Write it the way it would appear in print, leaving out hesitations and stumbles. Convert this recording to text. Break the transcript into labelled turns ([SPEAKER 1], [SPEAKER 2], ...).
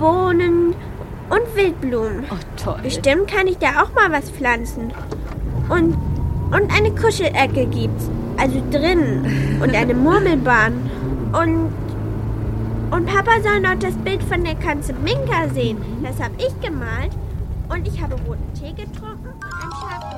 [SPEAKER 1] Bohnen und Wildblumen.
[SPEAKER 2] Oh, toll.
[SPEAKER 1] Bestimmt kann ich da auch mal was pflanzen. Und eine Kuschelecke gibt's. Also drinnen. Und eine Murmelbahn. Und Papa soll noch das Bild von der Katze Minka sehen. Das habe ich gemalt. Und ich habe roten Tee getrunken und ein Schaf